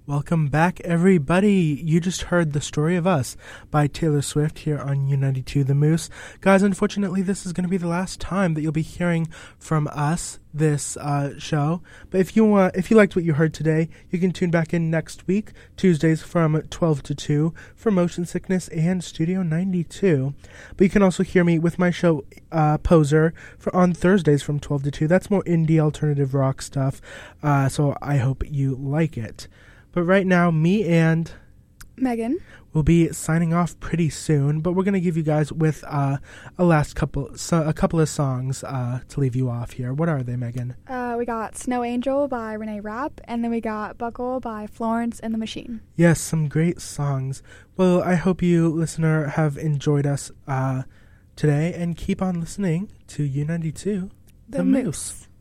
Welcome back, everybody. You just heard The Story of Us by Taylor Swift here on U92 The Moose. Guys, unfortunately, this is going to be the last time that you'll be hearing from us this show. But if you liked what you heard today, you can tune back in next week, Tuesdays from 12 to 2 for Motion Sickness and Studio 92. But you can also hear me with my show Poser on Thursdays from 12 to 2. That's more indie alternative rock stuff, so I hope you like it. But right now, me and Megan will be signing off pretty soon. But we're going to give you guys with a couple of songs to leave you off here. What are they, Megan? We got Snow Angel by Renee Rapp, and then we got Buckle by Florence and the Machine. Yes, some great songs. Well, I hope you, listener, have enjoyed us today, and keep on listening to U92 The Moose.